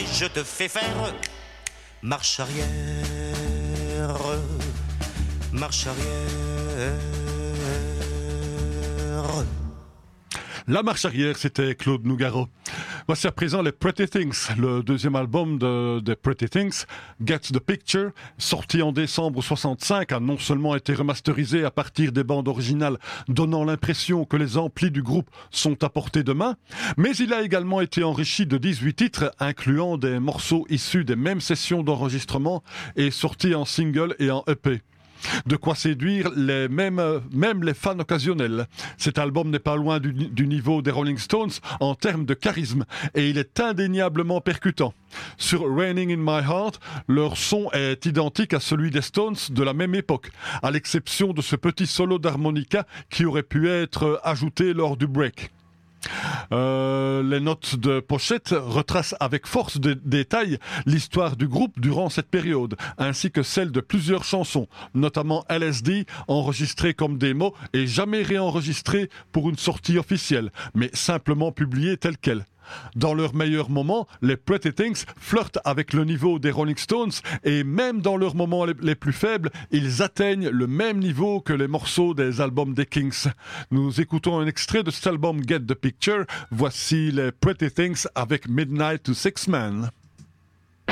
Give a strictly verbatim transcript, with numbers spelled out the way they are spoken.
je te fais faire marche arrière, marche arrière. La marche arrière, c'était Claude Nougaro. Voici à présent les Pretty Things, le deuxième album de, de Pretty Things, Get the Picture, sorti en décembre soixante-cinq, a non seulement été remasterisé à partir des bandes originales, donnant l'impression que les amplis du groupe sont à portée de main, mais il a également été enrichi de dix-huit titres, incluant des morceaux issus des mêmes sessions d'enregistrement et sortis en single et en E P. De quoi séduire les mêmes, même les fans occasionnels. Cet album n'est pas loin du, du niveau des Rolling Stones en termes de charisme et il est indéniablement percutant. Sur Raining in My Heart, leur son est identique à celui des Stones de la même époque, à l'exception de ce petit solo d'harmonica qui aurait pu être ajouté lors du break. Euh, les notes de pochette retracent avec force de détail l'histoire du groupe durant cette période, ainsi que celle de plusieurs chansons, notamment L S D, enregistrées comme démo et jamais réenregistrées pour une sortie officielle, mais simplement publiées telles quelles. Dans leurs meilleurs moments, les Pretty Things flirtent avec le niveau des Rolling Stones et même dans leurs moments les, les plus faibles, ils atteignent le même niveau que les morceaux des albums des Kings. Nous écoutons un extrait de cet album Get the Picture. Voici les Pretty Things avec Midnight to Six Men.